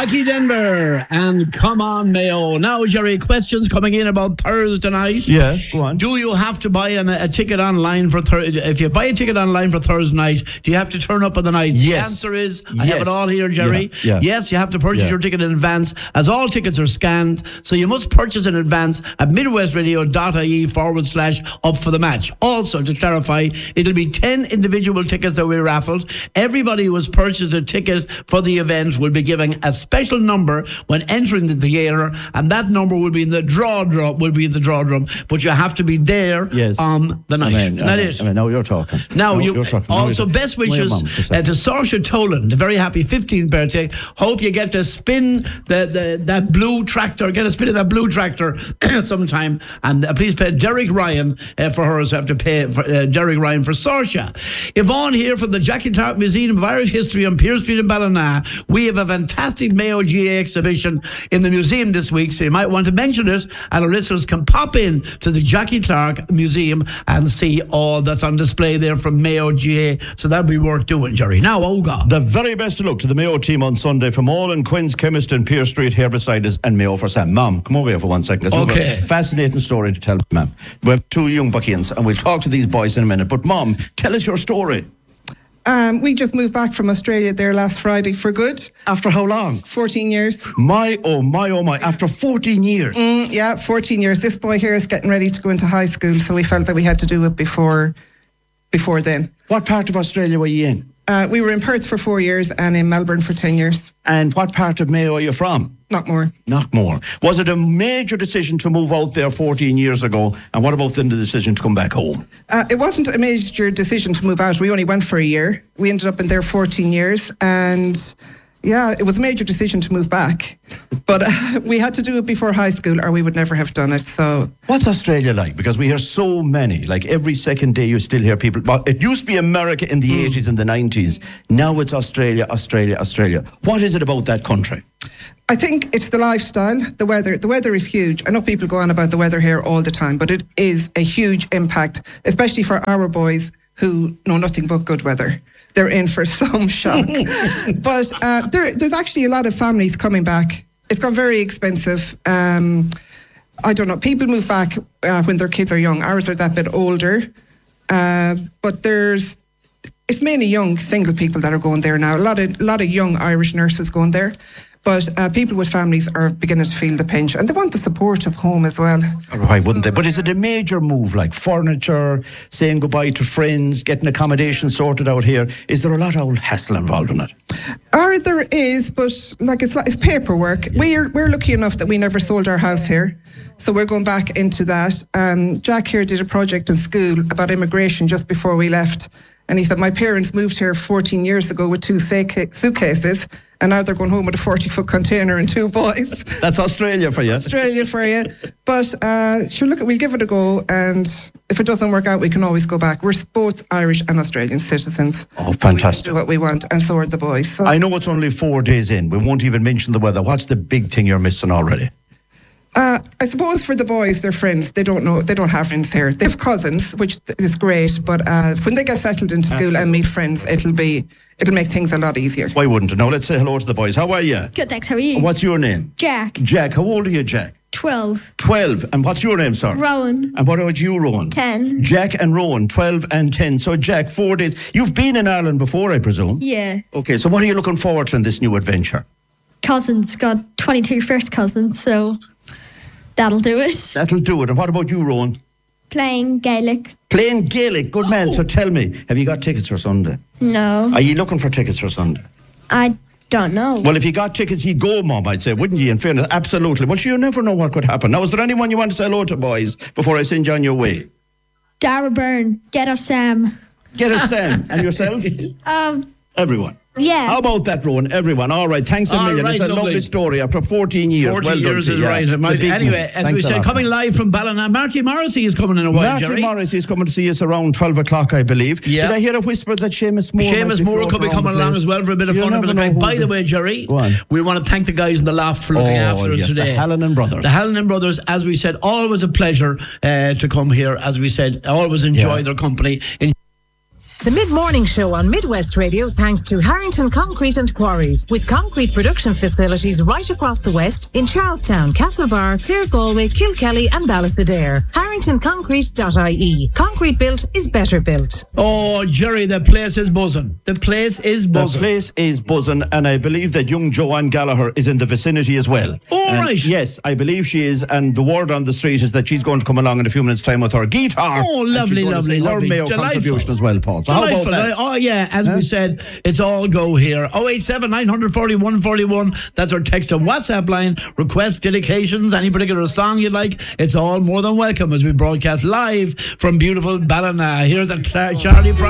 Mackie Denver and Come On Mayo. Now, Jerry, questions coming in about Thursday night. Yeah, go on. Do you have to buy a ticket online for Thursday? If you buy a ticket online for Thursday night, do you have to turn up on the night? Yes. The answer is, I have it all here, Jerry. Yeah. Yes, you have to purchase your ticket in advance, as all tickets are scanned. So you must purchase in advance at midwestradio.ie/up for the match. Also, to clarify, it'll be 10 individual tickets that we raffled. Everybody who has purchased a ticket for the event will be given a special number when entering the theatre, and that number will be in the draw drum. But you have to be there on the night. Isn't that it? Now you're talking. You're talking. Also, best wishes to Saoirse Tolan, the very happy 15th birthday. Hope you get to spin that blue tractor. Get a spin of that blue tractor sometime. And please pay Derek Ryan for her. So have to pay for, Derek Ryan for Saoirse. Yvonne here from the Jackie Clark Museum of Irish History on Pearse Street in Ballina. We have a fantastic Mayo GA exhibition in the museum this week, so you might want to mention it, and our listeners can pop in to the Jackie Clark Museum and see all that's on display there from Mayo GA. So that'll be worth doing, Jerry. Now, Olga. The very best of luck to the Mayo team on Sunday from all in Quinn's Chemist in Pearse Street here beside us, and Mayo for Sam. Mom, come over here for 1 second. Okay. A fascinating story to tell, ma'am. We have two young buckins, and we'll talk to these boys in a minute. But, Mom, tell us your story. We just moved back from Australia there last Friday for good. After how long? 14 years. My. After 14 years. 14 years. This boy here is getting ready to go into high school, so we felt that we had to do it before then. What part of Australia were you in? We were in Perth for 4 years and in Melbourne for 10 years. And what part of Mayo are you from? Knockmore. Was it a major decision to move out there 14 years ago? And what about then the decision to come back home? It wasn't a major decision to move out. We only went for a year. We ended up in there 14 years. And yeah, it was a major decision to move back. But we had to do it before high school or we would never have done it. So, what's Australia like? Because we hear so many, like every second day you still hear people. Well, it used to be America in the 80s and the 90s. Now it's Australia. What is it about that country? I think it's the lifestyle, the weather. The weather is huge. I know people go on about the weather here all the time, but it is a huge impact, especially for our boys who know nothing but good weather. They're in for some shock. But there's actually a lot of families coming back. It's got very expensive. I don't know. People move back when their kids are young. Ours are that bit older. But it's mainly young single people that are going there now. A lot of young Irish nurses going there. But people with families are beginning to feel the pinch, and they want the support of home as well. Why wouldn't they? But is it a major move, like furniture, saying goodbye to friends, getting accommodation sorted out here? Is there a lot of old hassle involved in it? There is, but it's paperwork. Yeah. We're lucky enough that we never sold our house here, so we're going back into that. Jack here did a project in school about immigration just before we left, and he said my parents moved here 14 years ago with 2 suitcases. And now they're going home with a 40-foot container and 2 boys. That's Australia for you. But we'll give it a go. And if it doesn't work out, we can always go back. We're both Irish and Australian citizens. Oh, fantastic. We do what we want, and so are the boys. So. I know it's only 4 days in. We won't even mention the weather. What's the big thing you're missing already? I suppose for the boys, they're friends. They don't have friends here. They have cousins, which is great. But when they get settled into school and meet friends, it'll make things a lot easier. Why wouldn't it? Now let's say hello to the boys. How are you? Good, thanks. How are you? What's your name? Jack. Jack. How old are you, Jack? 12. 12. And what's your name, sir? Rowan. And what about you, Rowan? 10. Jack and Rowan, 12 and 10. So, Jack, 4 days. You've been in Ireland before, I presume? Yeah. Okay, so what are you looking forward to in this new adventure? Cousins. Got 22 first cousins, so that'll do it. That'll do it. And what about you, Rowan? Playing Gaelic. Playing Gaelic. Good man. So tell me, have you got tickets for Sunday? No. Are you looking for tickets for Sunday? I don't know. Well, if you got tickets, you'd go, Mom, I'd say, wouldn't you? In fairness, absolutely. But you never know what could happen. Now, is there anyone you want to say hello to, boys, before I send you on your way? Dara Byrne. Get us Sam. Get us Sam. And yourself? Everyone. Yeah. How about that, Rowan? Everyone. All right. Thanks a million. It's a lovely story after 14 years. 14 years is right. Anyway, as we said, coming live from Ballina, Marty Morrissey is coming in a while, Jerry. Marty Morrissey is coming to see us around 12 o'clock, I believe. Yeah. Did I hear a whisper that Seamus Moore could be coming along as well for a bit of fun. By the way, Jerry, we want to thank the guys in the loft for looking after us today. The Hallinan Brothers. The Hallinan Brothers, as we said, always a pleasure to come here. As we said, always enjoy their company. The mid-morning show on Midwest Radio thanks to Harrington Concrete and Quarries, with concrete production facilities right across the West in Charlestown, Castlebar, Clare, Galway, Kilkelly and Ballysadare. HarringtonConcrete.ie. Concrete built is better built. Oh, Jerry, the place is buzzing. The place is buzzing, and I believe that young Joanne Gallagher is in the vicinity as well. Oh, right. Yes, I believe she is, and the word on the street is that she's going to come along in a few minutes' time with her guitar. Oh, lovely. Her Mayo contribution as well, Paul. So how about that? Oh, yeah, as we said, it's all go here. 087 940 141. That's our text and WhatsApp line. Requests, dedications, any particular song you'd like, it's all more than welcome as we broadcast live from beautiful Ballina. Here's a Charlie Price.